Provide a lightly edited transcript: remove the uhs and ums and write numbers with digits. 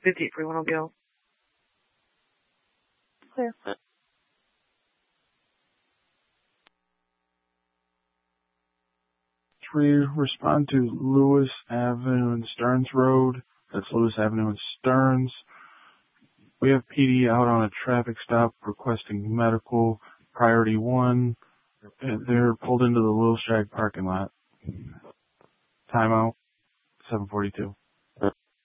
5841 OBL. Clear. Respond to Lewis Avenue and Stearns Road. That's Lewis Avenue and Stearns. We have PD out on a traffic stop requesting medical. Priority 1. They're pulled into the Little Shag parking lot. Timeout, 7:42.